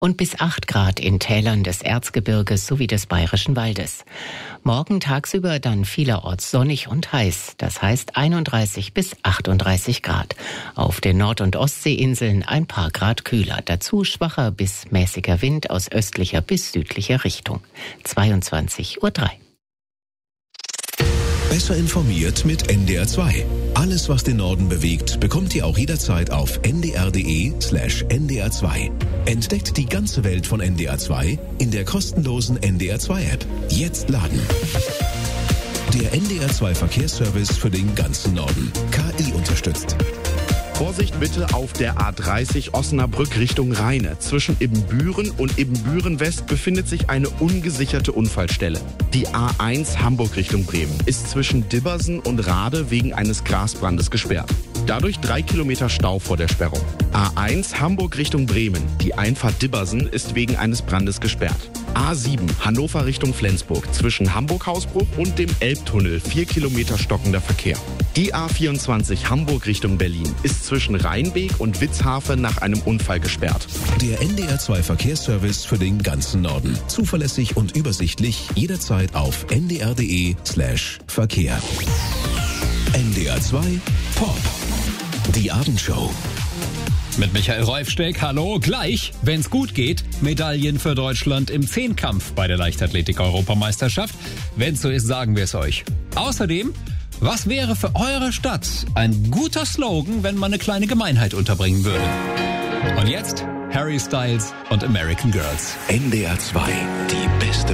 und bis 8 Grad in Tälern des Erzgebirges sowie des Bayerischen Waldes. Morgen tagsüber dann vielerorts sonnig und heiß, das heißt 31 bis 38 Grad. Auf den Nord- und Ostseeinseln ein paar Grad kühler, dazu schwacher bis mäßiger Wind aus östlicher bis südlicher Richtung. 22:03 Uhr. Besser informiert mit NDR2. Alles, was den Norden bewegt, bekommt ihr auch jederzeit auf ndr.de/ndr2. Entdeckt die ganze Welt von NDR2 in der kostenlosen NDR2-App. Jetzt laden. Der NDR2 Verkehrsservice für den ganzen Norden. KI unterstützt. Vorsicht bitte auf der A30 Osnabrück Richtung Rheine. Zwischen Ibbenbüren und Ibbenbüren West befindet sich eine ungesicherte Unfallstelle. Die A1 Hamburg Richtung Bremen ist zwischen Dibbersen und Rade wegen eines Grasbrandes gesperrt. Dadurch 3 Kilometer Stau vor der Sperrung. A1 Hamburg Richtung Bremen. Die Einfahrt Dibbersen ist wegen eines Brandes gesperrt. A7 Hannover Richtung Flensburg. Zwischen Hamburg-Hausbruch und dem Elbtunnel 4 Kilometer stockender Verkehr. Die A24 Hamburg Richtung Berlin ist zwischen Rheinbeek und Witzhafen nach einem Unfall gesperrt. Der NDR2 Verkehrsservice für den ganzen Norden. Zuverlässig und übersichtlich jederzeit auf ndr.de/Verkehr. NDR2 Pop. Die Abendshow. Mit Michael Reufsteck, hallo, gleich, wenn's gut geht, Medaillen für Deutschland im Zehnkampf bei der Leichtathletik-Europameisterschaft. Wenn's so ist, sagen wir es euch. Außerdem, was wäre für eure Stadt ein guter Slogan, wenn man eine kleine Gemeinheit unterbringen würde? Und jetzt Harry Styles und American Girls. NDR2, die beste